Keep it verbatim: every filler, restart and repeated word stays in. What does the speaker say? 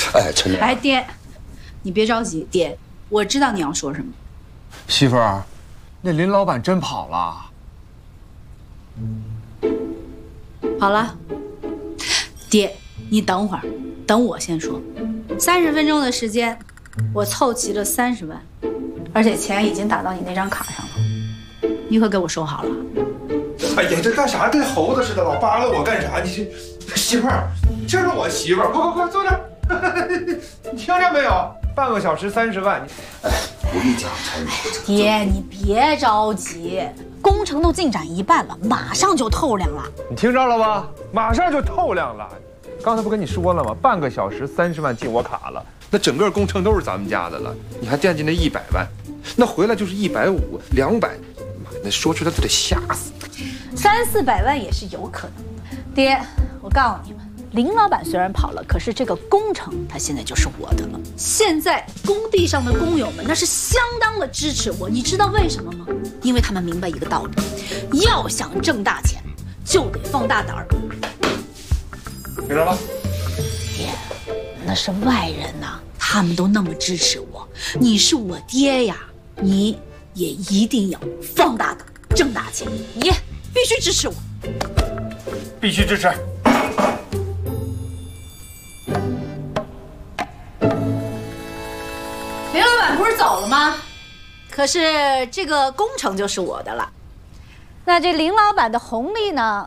哎，陈娘。 哎，爹，你别着急，爹，我知道你要说什么。 媳妇儿，那林老板真跑了。 好了，爹，你等会儿，等我先说。三十分钟的时间，我凑齐了三十万，而且钱已经打到你那张卡上了，你可给我收好了。 哎呀，这干啥？跟猴子似的，老扒拉我干啥？你这媳妇儿，这是我媳妇儿，快快快坐这儿。你听着没有？半个小时三十万。 哎，我跟你讲，陈娘。 爹，你别着急，工程都进展一半了，马上就透亮了。 你听着了吧？马上就透亮了。刚才不跟你说了吗？半个小时三十万进我卡了，那整个工程都是咱们家的了。你还惦记那一百万，那回来就是一百五、两百，妈，那说出来都得吓死。 三四百万也是有可能的。爹，我告诉你们，林老板虽然跑了，可是这个工程他现在就是我的了。现在工地上的工友们那是相当的支持我，你知道为什么吗？因为他们明白一个道理，要想挣大钱，就得放大胆儿。 明白了？ 爹，那是外人呐，他们都那么支持我，你是我爹呀，你也一定要放大胆，挣大钱，你必须支持我， 必须支持。 林老板不是走了吗？可是这个工程就是我的了。那这林老板的红利呢，